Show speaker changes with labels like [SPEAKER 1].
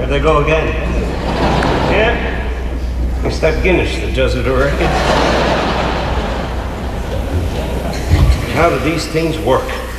[SPEAKER 1] There they go again. Yeah? It's that Guinness that does it, I reckon. How do these things work?